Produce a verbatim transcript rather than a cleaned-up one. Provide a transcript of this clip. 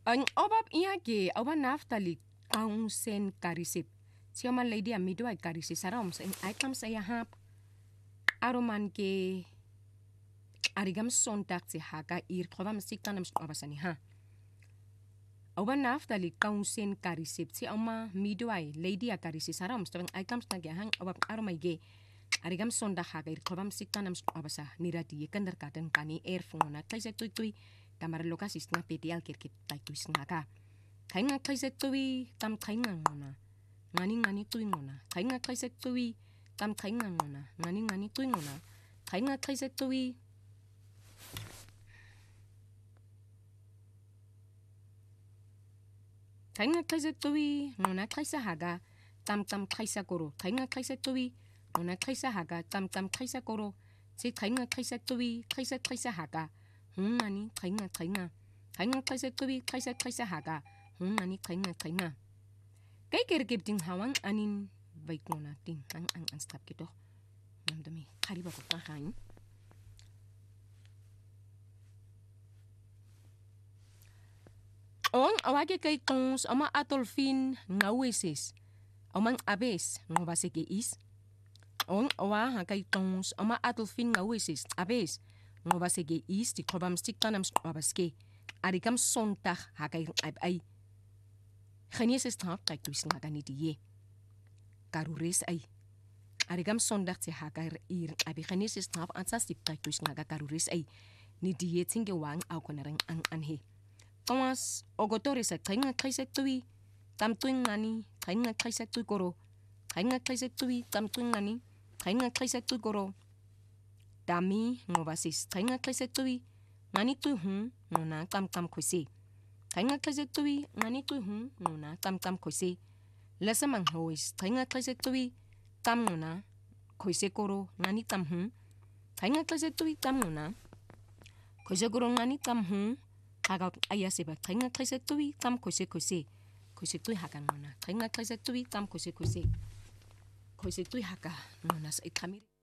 Ang obab iage oba naftali kaunsen karisip. Siya man lady amido ay karisi saram sa ay kam sa yahap. Aroman ke arigam sontak si haka ir kobam siktanam abasani ha. Oba naftali kaunsen karisip si oma mido ay lady a karisi saram sa ay kam sa hang obab aromay ge arigam sonda haka ir kobam siktanam abasa nirati kandar katan kani airphone na kaisa tuy tuy kamar lokasis na peti al kirkit tay tuis ngaka. Kaya nga kaisa tuy tam kaya nga ngona. Ngani ngani tuy ngona. Kaya nga kaisa tuy tam kaya nga ngona. Ngani ngani tuy ngona. Kaya nga kaisa tuy Kaya nga kaisa tuy ngona kaisa haga tam tam kaisa koro. Kaya nga kaisa tuy ngona kaisa haga tam tam kaisa koro. Si kaya nga kaisa tuy kaisa kaisa haga. Hung ngani kaya nga kaya nga. Kaya nga kaisa tuy kaisa kaisa haga. Hung ngani kaya nga kaya nga. Kaya kirkip ting hawang anin baik ngona ting ang ang ang stop kito. Namdami kariba ko kahain. On awage kay tons ama atolfin ngaweses. Amang abes ngobase ke is. On awa kay tons ama atolfin ngaweses abes ngobase ke is ti kobam stiktanam abaske. Arikam sontag hakay ay ay. Genesis straf kay tuis nga ganitiye. Karures ay. Arigam sondag ti hakay ir abi Genesis straf ansas ti kay tuis nga karures ay. Ni diye tinge wang au konarang ang anhe. Thomas ogotore sa kay nga kay sa tuwi. Tam tuing ngani kay nga kay sa tuwi koro. Kay nga kay sa tuwi tam tuing ngani kay nga kay sa tuwi koro. Dami ngobasis kay nga kay sa tuwi. Ngani tuwi hun ngona tam tam kwese. Kaya nga kaya tuwi ngani tuwi hun ngona tam tam kwese. Lasa mang hois kaya nga kaya tuwi tam ngona kwese koro ngani tam hun. Kaya nga kaya tuwi tam ngona kwese koro ngani tam hun. Kaga ayaseba kaya nga kaya tuwi tam kwese kwese. Kwese tuwi haka ngona. Kaya nga kaya tuwi tam kwese kwese. Kwese tuwi haka ngona sa ikamiri.